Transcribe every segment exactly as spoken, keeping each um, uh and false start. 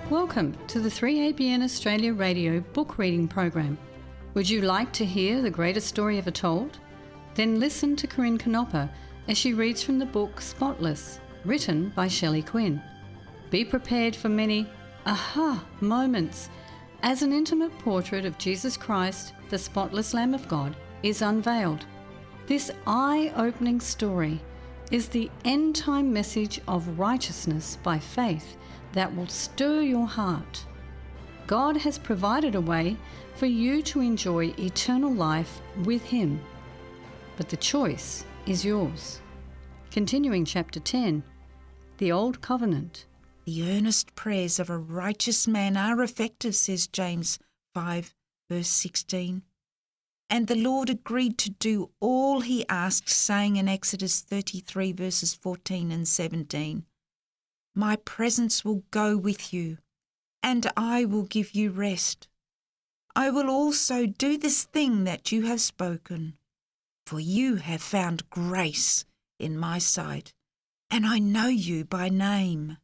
Welcome to the three A B N Australia Radio book reading program. Would you like to hear the greatest story ever told? Then listen to Corinne Canopper as she reads from the book Spotless, written by Shelley Quinn. Be prepared for many aha moments as an intimate portrait of Jesus Christ, the spotless Lamb of God, is unveiled. This eye-opening story is the end-time message of righteousness by faith that will stir your heart. God has provided a way for you to enjoy eternal life with Him, but the choice is yours. Continuing chapter ten, the Old Covenant. The earnest prayers of a righteous man are effective, says James five, verse sixteen. And the Lord agreed to do all he asked, saying in Exodus thirty-three, verses fourteen and seventeen, My presence will go with you, and I will give you rest. I will also do this thing that you have spoken, for you have found grace in my sight, and I know you by name.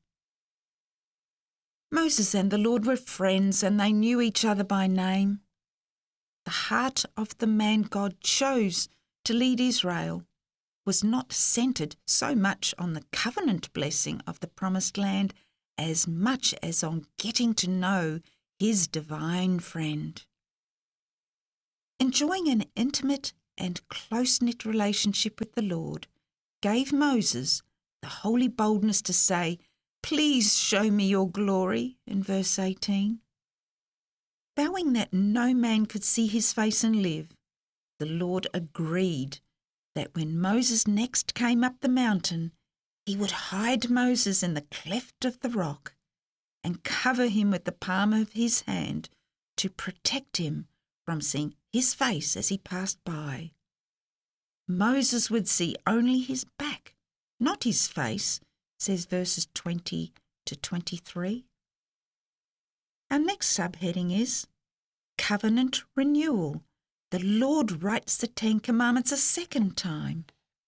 Moses and the Lord were friends, and they knew each other by name. The heart of the man God chose to lead Israel was not centred so much on the covenant blessing of the promised land as much as on getting to know his divine friend. Enjoying an intimate and close-knit relationship with the Lord gave Moses the holy boldness to say, Please show me your glory, in verse eighteen. Vowing that no man could see his face and live, the Lord agreed that when Moses next came up the mountain, he would hide Moses in the cleft of the rock and cover him with the palm of his hand to protect him from seeing his face as he passed by. Moses would see only his back, not his face, says verses twenty to twenty-three. Our next subheading is Covenant Renewal. The Lord writes the Ten Commandments a second time.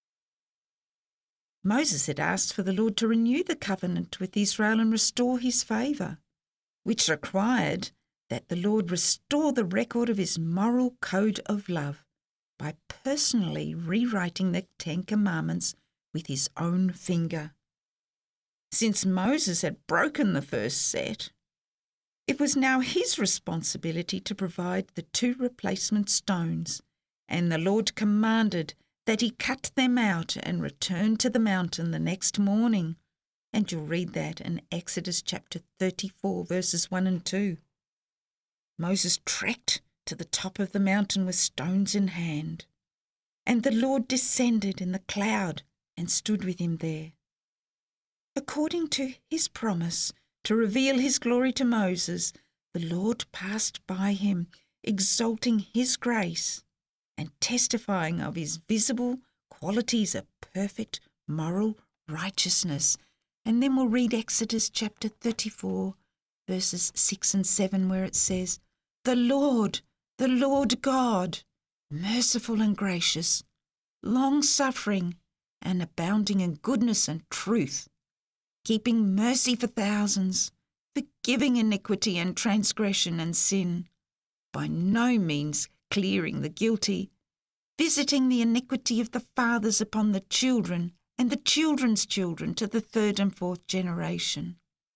Moses had asked for the Lord to renew the covenant with Israel and restore his favour, which required that the Lord restore the record of his moral code of love by personally rewriting the Ten Commandments with his own finger. Since Moses had broken the first set, it was now his responsibility to provide the two replacement stones, and the Lord commanded that he cut them out and return to the mountain the next morning. And you'll read that in Exodus chapter thirty-four, verses one and two. Moses trekked to the top of the mountain with stones in hand, and the Lord descended in the cloud and stood with him there. According to his promise to reveal his glory to Moses, the Lord passed by him, exalting his grace and testifying of his visible qualities of perfect moral righteousness. And then we'll read Exodus chapter thirty-four, verses six and seven, where it says, The Lord, the Lord God, merciful and gracious, long-suffering and abounding in goodness and truth, keeping mercy for thousands, forgiving iniquity and transgression and sin, by no means clearing the guilty, visiting the iniquity of the fathers upon the children and the children's children to the third and fourth generation.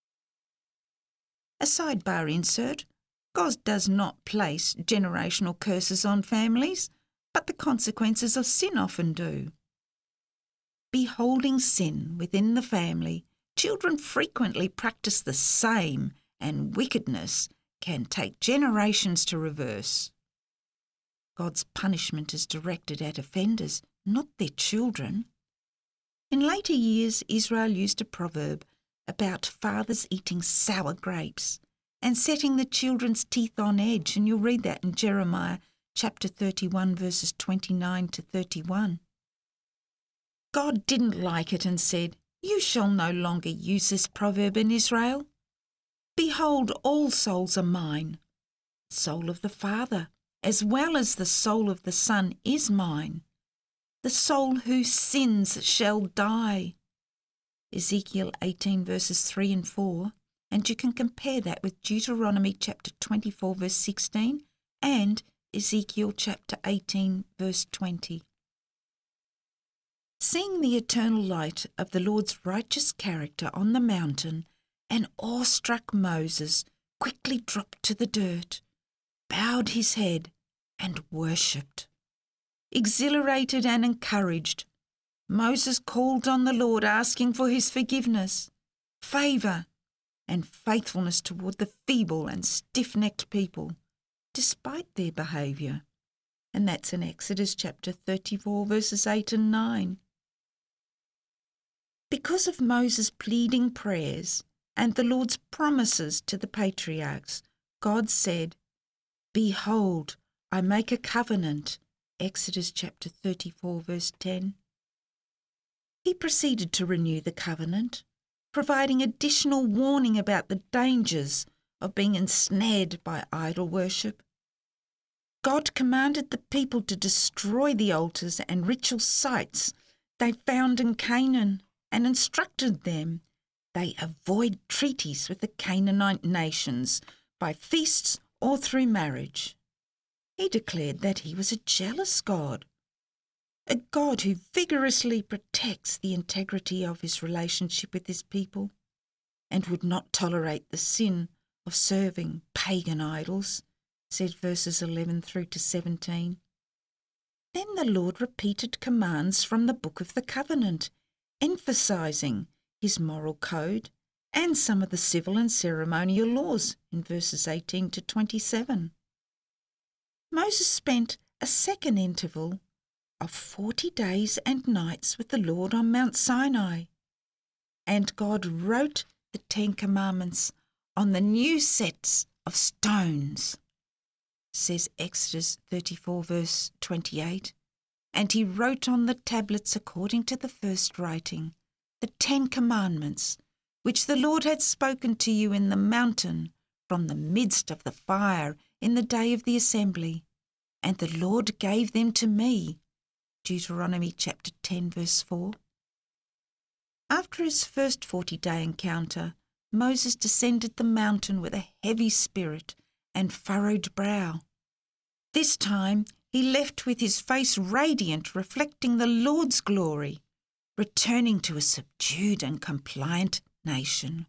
A sidebar insert. God does not place generational curses on families, but the consequences of sin often do. Beholding sin within the family, children frequently practice the same, and wickedness can take generations to reverse. God's punishment is directed at offenders, not their children. In later years, Israel used a proverb about fathers eating sour grapes and setting the children's teeth on edge, and you'll read that in Jeremiah chapter thirty-one, verses twenty-nine to thirty-one. God didn't like it and said, You shall no longer use this proverb in Israel. Behold, all souls are mine. The soul of the Father, as well as the soul of the Son, is mine. The soul who sins shall die. Ezekiel eighteen, verses three and four, and you can compare that with Deuteronomy chapter twenty-four verse sixteen and Ezekiel chapter eighteen verse twenty. Seeing the eternal light of the Lord's righteous character on the mountain, an awestruck Moses quickly dropped to the dirt, bowed his head, and worshipped. Exhilarated and encouraged, Moses called on the Lord, asking for his forgiveness, favour, and faithfulness toward the feeble and stiff-necked people, despite their behaviour. And that's in Exodus chapter thirty-four, verses eight and nine. Because of Moses' pleading prayers and the Lord's promises to the patriarchs, God said, "Behold, I make a covenant," Exodus chapter thirty-four, verse ten. He proceeded to renew the covenant, providing additional warning about the dangers of being ensnared by idol worship. God commanded the people to destroy the altars and ritual sites they found in Canaan and instructed them they avoid treaties with the Canaanite nations by feasts or through marriage. He declared that he was a jealous God, a God who vigorously protects the integrity of his relationship with his people and would not tolerate the sin of serving pagan idols, said verses eleven through to seventeen. Then the Lord repeated commands from the Book of the Covenant, emphasising his moral code and some of the civil and ceremonial laws in verses eighteen to twenty-seven. Moses spent a second interval of forty days and nights with the Lord on Mount Sinai, and God wrote the Ten Commandments on the new sets of stones, says Exodus thirty-four verse twenty-eight, and he wrote on the tablets according to the first writing, the Ten Commandments, which the Lord had spoken to you in the mountain from the midst of the fire in the day of the assembly, and the Lord gave them to me. Deuteronomy chapter ten verse four. After his first forty-day encounter, Moses descended the mountain with a heavy spirit and furrowed brow. This time he left with his face radiant, reflecting the Lord's glory, returning to a subdued and compliant nation.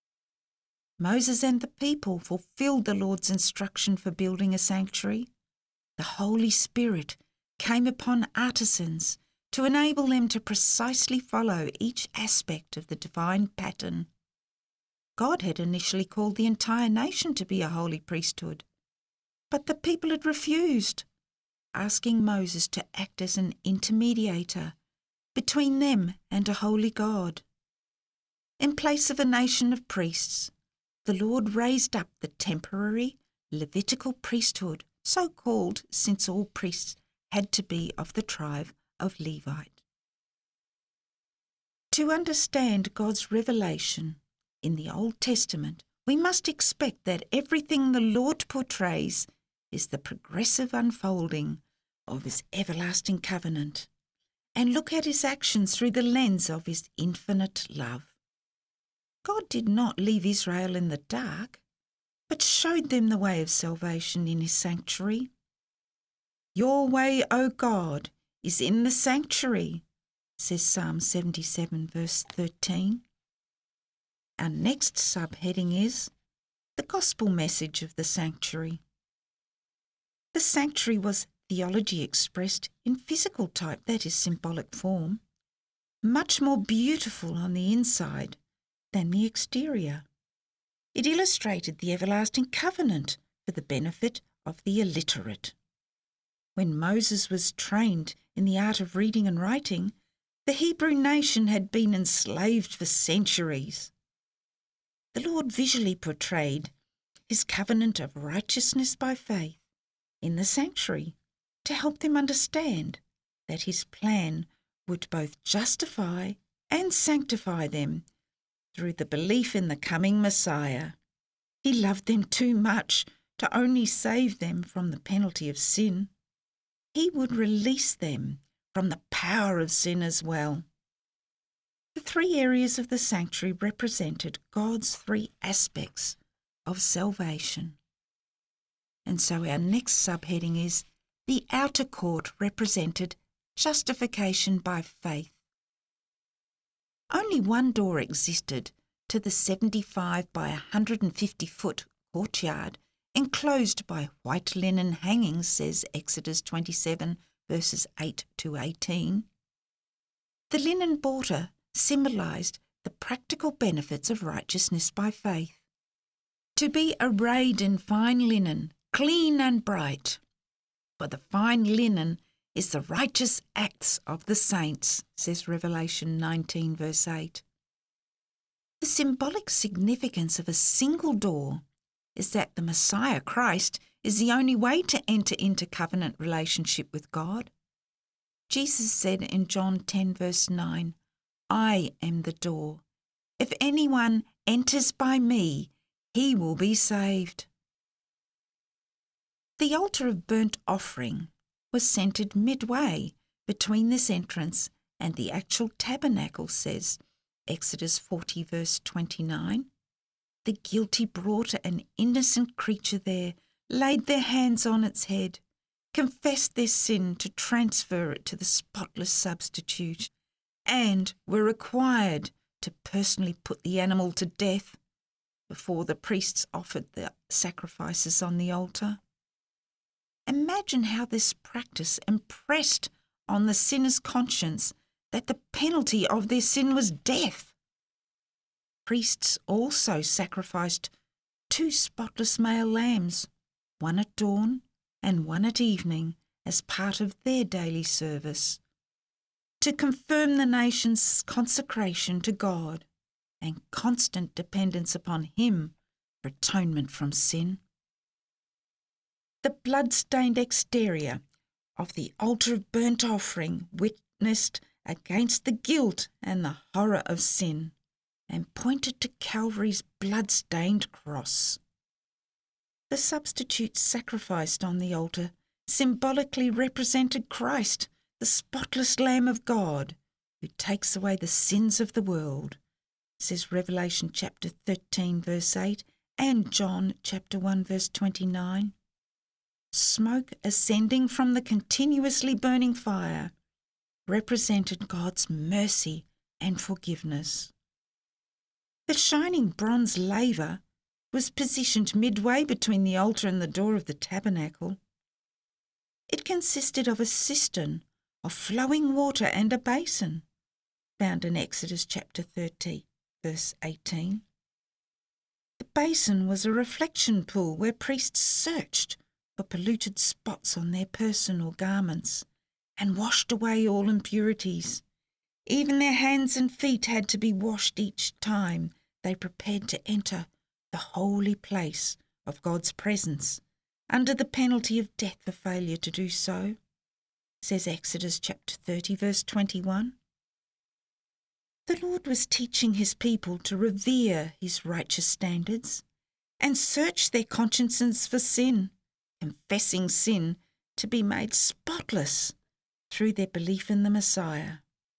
Moses and the people fulfilled the Lord's instruction for building a sanctuary. The Holy Spirit came upon artisans to enable them to precisely follow each aspect of the divine pattern. God had initially called the entire nation to be a holy priesthood, but the people had refused, asking Moses to act as an intermediator between them and a holy God. In place of a nation of priests, the Lord raised up the temporary Levitical priesthood, so called since all priests had to be of the tribe of Levite. To understand God's revelation in the Old Testament, we must expect that everything the Lord portrays is the progressive unfolding of his everlasting covenant, and look at his actions through the lens of his infinite love. God did not leave Israel in the dark, but showed them the way of salvation in his sanctuary. Your way, O God, is in the sanctuary, says Psalm seventy-seven verse thirteen. Our next subheading is the gospel message of the sanctuary. The sanctuary was theology expressed in physical type, that is symbolic form, much more beautiful on the inside than the exterior. It illustrated the everlasting covenant for the benefit of the illiterate. When Moses was trained in the art of reading and writing, the Hebrew nation had been enslaved for centuries. The Lord visually portrayed his covenant of righteousness by faith in the sanctuary to help them understand that his plan would both justify and sanctify them through the belief in the coming Messiah. He loved them too much to only save them from the penalty of sin. He would release them from the power of sin as well. The three areas of the sanctuary represented God's three aspects of salvation. And so our next subheading is the outer court represented justification by faith. Only one door existed to the seventy-five by one hundred fifty foot courtyard, enclosed by white linen hangings, says Exodus twenty-seven, verses eight to eighteen. The linen border symbolised the practical benefits of righteousness by faith. To be arrayed in fine linen, clean and bright, for the fine linen is the righteous acts of the saints, says Revelation nineteen, verse eight. The symbolic significance of a single door is that the Messiah Christ is the only way to enter into covenant relationship with God. Jesus said in John ten, verse nine, I am the door. If anyone enters by me, he will be saved. The altar of burnt offering was centred midway between this entrance and the actual tabernacle, says Exodus forty, verse twenty-nine. The guilty brought an innocent creature there, laid their hands on its head, confessed their sin to transfer it to the spotless substitute, and were required to personally put the animal to death before the priests offered the sacrifices on the altar. Imagine how this practice impressed on the sinner's conscience that the penalty of their sin was death. Priests also sacrificed two spotless male lambs, one at dawn and one at evening, as part of their daily service, to confirm the nation's consecration to God and constant dependence upon Him for atonement from sin. The blood-stained exterior of the altar of burnt offering witnessed against the guilt and the horror of sin and pointed to Calvary's blood-stained cross. The substitute sacrificed on the altar symbolically represented Christ, the spotless Lamb of God, who takes away the sins of the world, says Revelation chapter thirteen, verse eight, and John chapter one, verse twenty-nine. Smoke ascending from the continuously burning fire represented God's mercy and forgiveness. The shining bronze laver was positioned midway between the altar and the door of the tabernacle. It consisted of a cistern of flowing water and a basin, found in Exodus chapter thirty, verse eighteen. The basin was a reflection pool where priests searched for polluted spots on their person or garments and washed away all impurities. Even their hands and feet had to be washed each time they prepared to enter the holy place of God's presence, under the penalty of death for failure to do so, says Exodus chapter thirty, verse twenty-one. The Lord was teaching His people to revere His righteous standards and search their consciences for sin, confessing sin to be made spotless through their belief in the Messiah.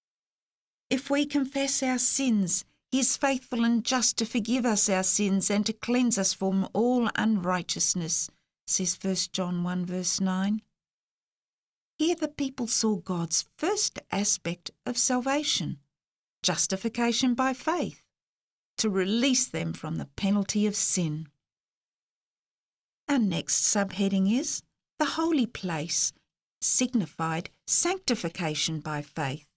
If we confess our sins, He is faithful and just to forgive us our sins and to cleanse us from all unrighteousness, says First John one, verse nine. Here the people saw God's first aspect of salvation, justification by faith, to release them from the penalty of sin. Our next subheading is the holy place signified sanctification by faith.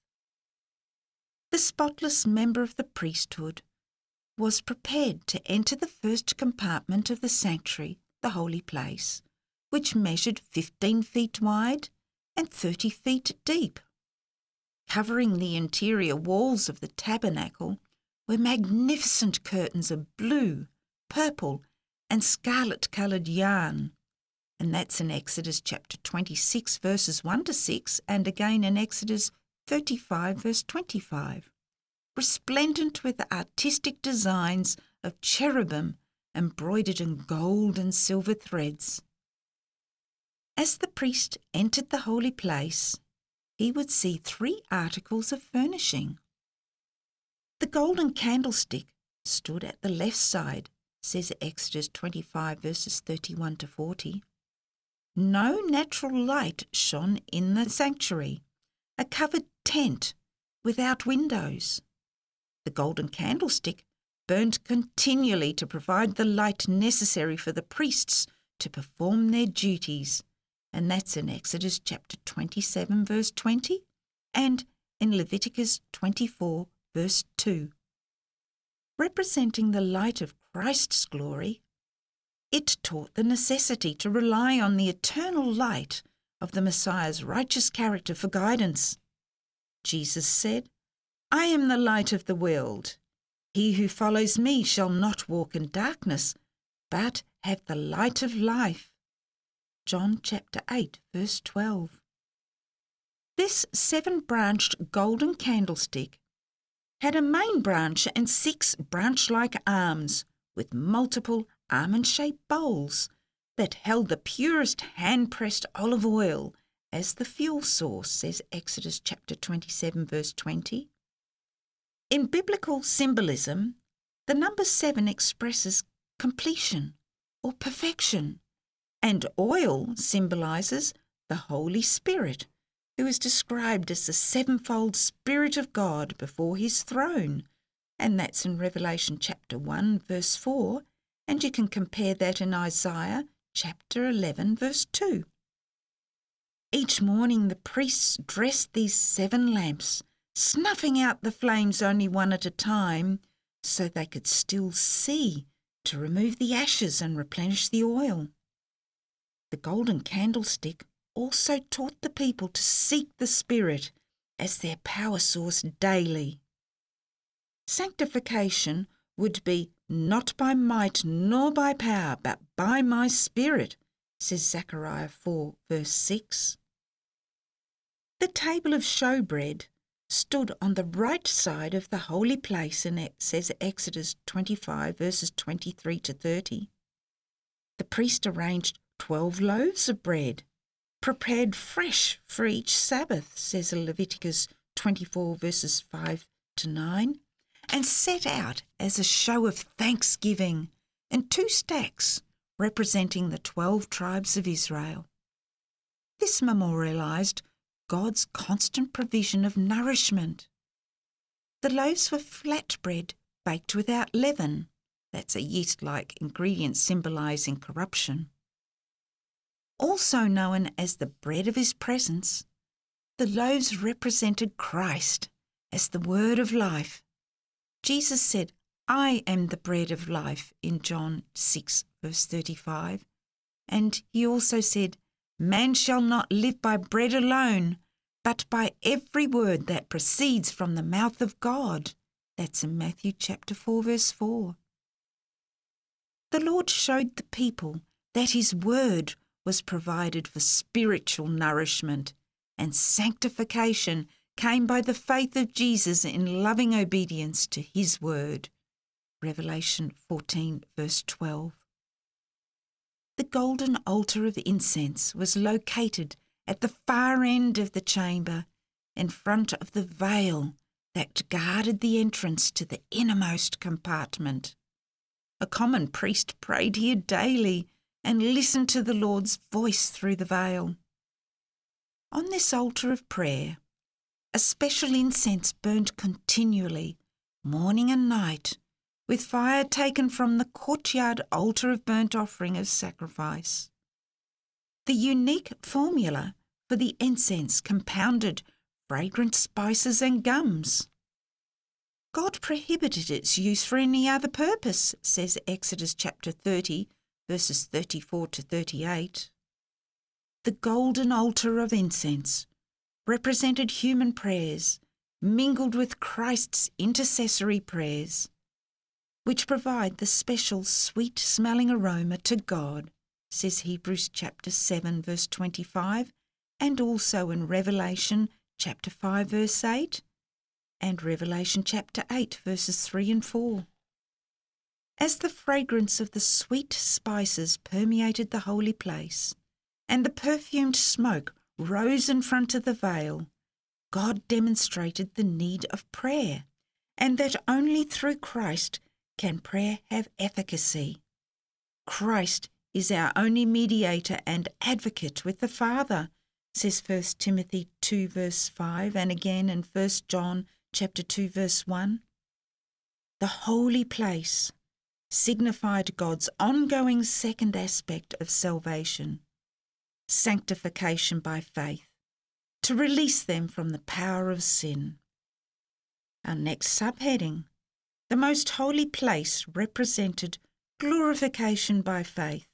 The spotless member of the priesthood was prepared to enter the first compartment of the sanctuary, the holy place, which measured fifteen feet wide and thirty feet deep. Covering the interior walls of the tabernacle were magnificent curtains of blue, purple, and scarlet-coloured yarn, and that's in Exodus chapter twenty-six, verses one to six, and again in Exodus thirty-five, verse twenty-five, resplendent with artistic designs of cherubim embroidered in gold and silver threads. As the priest entered the holy place, he would see three articles of furnishing. The golden candlestick stood at the left side, says Exodus twenty-five verses thirty-one to forty. No natural light shone in the sanctuary, a covered tent without windows. The golden candlestick burned continually to provide the light necessary for the priests to perform their duties, and that's in Exodus chapter twenty-seven verse twenty and in Leviticus twenty-four verse two. Representing the light of Christ's glory, it taught the necessity to rely on the eternal light of the Messiah's righteous character for guidance. Jesus said, "I am the light of the world. He who follows me shall not walk in darkness, but have the light of life." John chapter eight, verse twelve. This seven-branched golden candlestick had a main branch and six branch-like arms with multiple almond-shaped bowls that held the purest hand-pressed olive oil as the fuel source, says Exodus chapter twenty-seven, verse twenty. In biblical symbolism, the number seven expresses completion or perfection, and oil symbolises the Holy Spirit, who is described as the sevenfold Spirit of God before his throne, and that's in Revelation chapter one, verse four, and you can compare that in Isaiah chapter eleven, verse two. Each morning the priests dressed these seven lamps, snuffing out the flames only one at a time, so they could still see to remove the ashes and replenish the oil. The golden candlestick also taught the people to seek the Spirit as their power source daily. Sanctification would be not by might nor by power, but by my Spirit, says Zechariah four, verse six. The table of showbread stood on the right side of the holy place, and it says Exodus twenty-five, verses twenty-three to thirty. The priest arranged twelve loaves of bread, prepared fresh for each Sabbath, says Leviticus twenty-four, verses five to nine, and set out as a show of thanksgiving in two stacks representing the twelve tribes of Israel. This memorialised God's constant provision of nourishment. The loaves were flat bread baked without leaven. That's a yeast-like ingredient symbolising corruption. Also known as the bread of his presence, the loaves represented Christ as the word of life. Jesus said, "I am the bread of life," in John six, verse thirty-five. And he also said, "Man shall not live by bread alone, but by every word that proceeds from the mouth of God." That's in Matthew chapter four, verse four. The Lord showed the people that his word was provided for spiritual nourishment, and sanctification came by the faith of Jesus in loving obedience to his word. Revelation fourteen, verse twelve. The golden altar of incense was located at the far end of the chamber, in front of the veil that guarded the entrance to the innermost compartment. A common priest prayed here daily and listened to the Lord's voice through the veil. On this altar of prayer, a special incense burned continually, morning and night, with fire taken from the courtyard altar of burnt offering of sacrifice. The unique formula for the incense compounded fragrant spices and gums. God prohibited its use for any other purpose, says Exodus chapter thirty, verses thirty-four to thirty-eight. The golden altar of incense represented human prayers mingled with Christ's intercessory prayers, which provide the special sweet-smelling aroma to God, says Hebrews chapter seven, verse twenty-five, and also in Revelation chapter five, verse eight, and Revelation chapter eight, verses three and four. As the fragrance of the sweet spices permeated the holy place, and the perfumed smoke rose in front of the veil, God demonstrated the need of prayer and that only through Christ can prayer have efficacy. Christ is our only mediator and advocate with the Father, says First Timothy two verse five, and again in First John chapter two verse one. The holy place signified God's ongoing second aspect of salvation, sanctification by faith, to release them from the power of sin. Our next subheading, the most holy place, represented glorification by faith.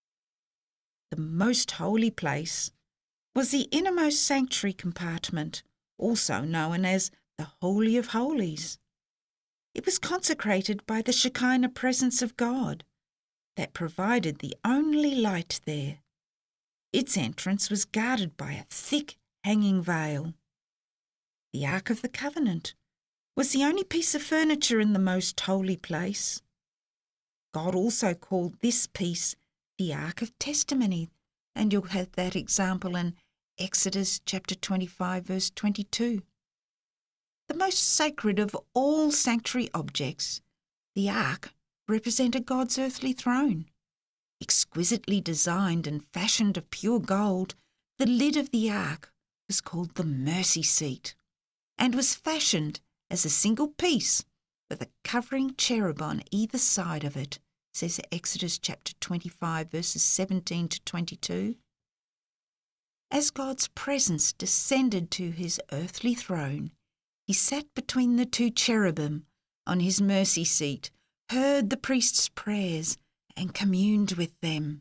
The most holy place was the innermost sanctuary compartment, also known as the Holy of Holies. It was consecrated by the Shekinah presence of God that provided the only light there. Its entrance was guarded by a thick hanging veil. The Ark of the Covenant was the only piece of furniture in the most holy place. God also called this piece the Ark of Testimony, and you'll have that example in Exodus chapter twenty-five verse twenty-two. The most sacred of all sanctuary objects, the Ark represented God's earthly throne. Exquisitely designed and fashioned of pure gold, the lid of the Ark was called the mercy seat and was fashioned as a single piece with a covering cherub on either side of it, says Exodus chapter twenty-five verses seventeen to twenty-two. As God's presence descended to his earthly throne, he sat between the two cherubim on his mercy seat, heard the priest's prayers, and communed with them.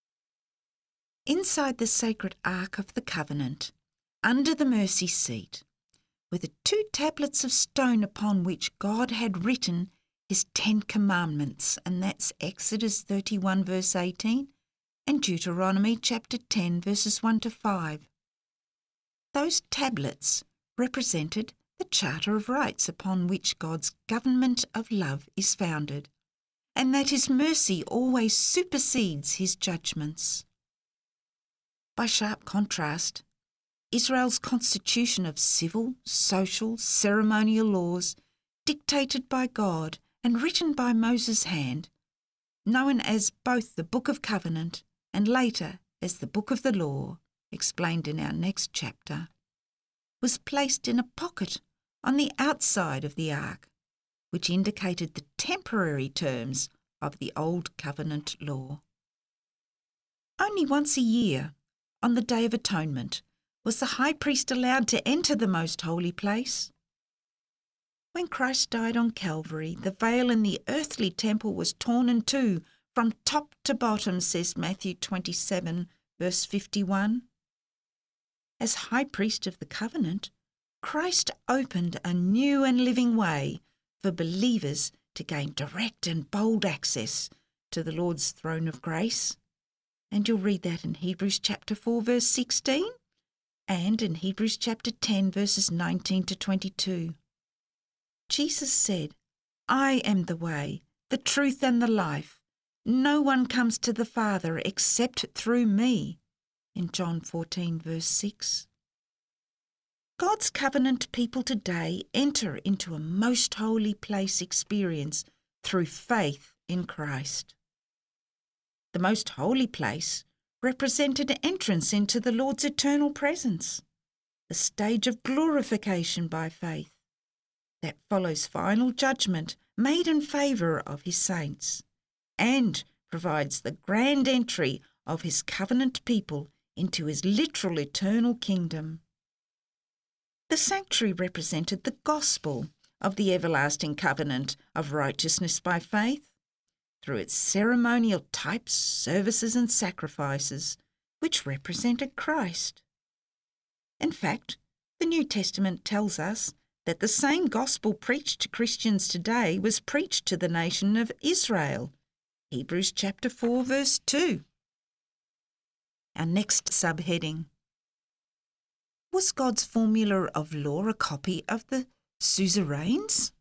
Inside the sacred Ark of the Covenant, under the mercy seat, were the two tablets of stone upon which God had written his Ten Commandments, and that's Exodus thirty-one verse eighteen and Deuteronomy chapter ten verses one to five. Those tablets represented the Charter of Rights upon which God's government of love is founded, and that his mercy always supersedes his judgments. By sharp contrast, Israel's constitution of civil, social, ceremonial laws, dictated by God and written by Moses' hand, known as both the Book of Covenant and later as the Book of the Law, explained in our next chapter, was placed in a pocket on the outside of the Ark, which indicated the temporary terms of the Old Covenant law. Only once a year, on the Day of Atonement, was the high priest allowed to enter the most holy place. When Christ died on Calvary, the veil in the earthly temple was torn in two from top to bottom, says Matthew twenty-seven, verse fifty-one. As high priest of the covenant, Christ opened a new and living way for believers to gain direct and bold access to the Lord's throne of grace. And you'll read that in Hebrews chapter four, verse sixteen, and in Hebrews chapter ten, verses nineteen to twenty-two. Jesus said, "I am the way, the truth and the life. No one comes to the Father except through me," in John fourteen, verse six. God's covenant people today enter into a most holy place experience through faith in Christ. The most holy place represented entrance into the Lord's eternal presence, the stage of glorification by faith that follows final judgment made in favour of his saints, and provides the grand entry of his covenant people into his literal eternal kingdom. The sanctuary represented the gospel of the everlasting covenant of righteousness by faith, through its ceremonial types, services and sacrifices, which represented Christ. In fact, the New Testament tells us that the same gospel preached to Christians today was preached to the nation of Israel. Hebrews chapter four, verse two. Our next subheading. Was God's formula of law a copy of the suzerains?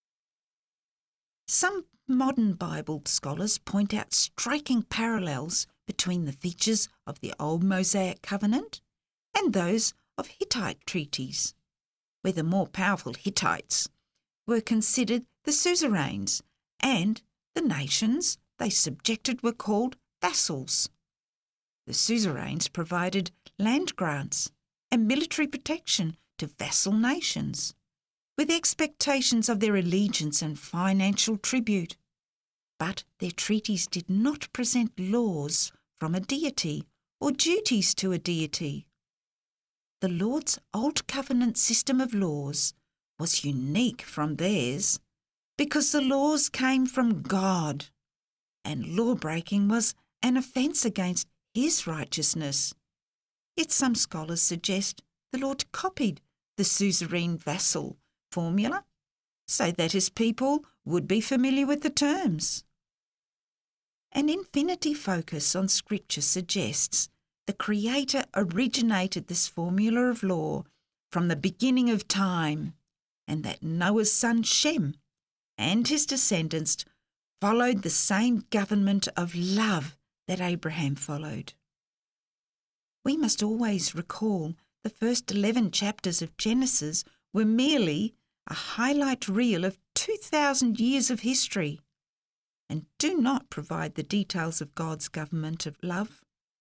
Some modern Bible scholars point out striking parallels between the features of the Old Mosaic Covenant and those of Hittite treaties, where the more powerful Hittites were considered the suzerains, and the nations they subjected were called vassals. The suzerains provided land grants and military protection to vassal nations, with expectations of their allegiance and financial tribute. But their treaties did not present laws from a deity or duties to a deity. The Lord's Old Covenant system of laws was unique from theirs because the laws came from God, and law-breaking was an offence against His righteousness. Yet some scholars suggest the Lord copied the suzerain vassal formula so that His people would be familiar with the terms. An infinity focus on Scripture suggests the Creator originated this formula of law from the beginning of time, and that Noah's son Shem and his descendants followed the same government of love that Abraham followed. We must always recall the first eleven chapters of Genesis were merely a highlight reel of two thousand years of history, and do not provide the details of God's government of love.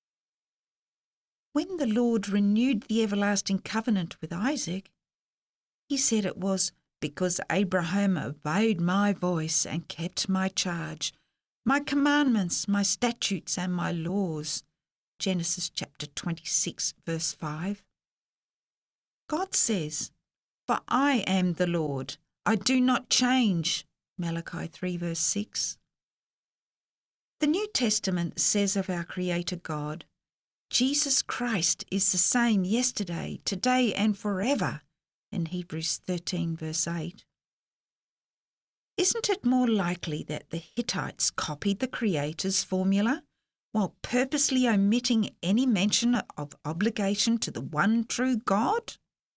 When the Lord renewed the everlasting covenant with Isaac, He said it was because Abraham obeyed my voice and kept my charge, my commandments, my statutes and my laws. Genesis chapter twenty-six, verse five. God says, "For I am the Lord, I do not change." Malachi three, verse six. The New Testament says of our Creator God, Jesus Christ is the same yesterday, today and forever, in Hebrews thirteen, verse eight. Isn't it more likely that the Hittites copied the Creator's formula while purposely omitting any mention of obligation to the one true God?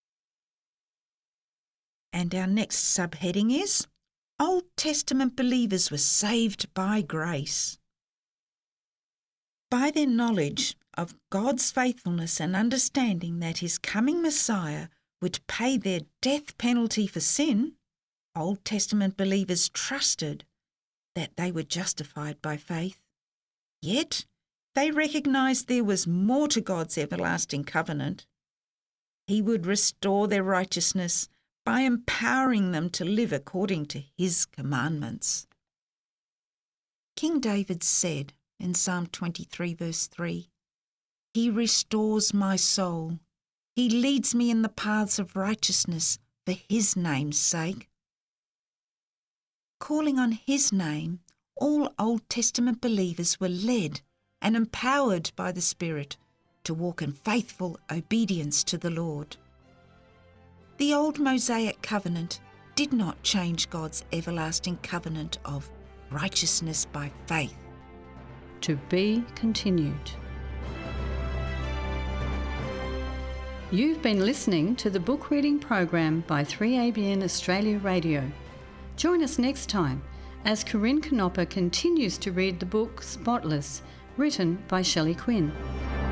And our next subheading is, Old Testament believers were saved by grace. By their knowledge of God's faithfulness and understanding that His coming Messiah would pay their death penalty for sin, Old Testament believers trusted that they were justified by faith. Yet they recognised there was more to God's everlasting covenant. He would restore their righteousness by empowering them to live according to His commandments. King David said in Psalm twenty-three, verse three, "He restores my soul. He leads me in the paths of righteousness for His name's sake." Calling on His name, all Old Testament believers were led and empowered by the Spirit to walk in faithful obedience to the Lord. The old Mosaic covenant did not change God's everlasting covenant of righteousness by faith. To be continued. You've been listening to the book reading program by three A B N Australia Radio. Join us next time as Corinne Canopper continues to read the book Spotless, written by Shelley Quinn.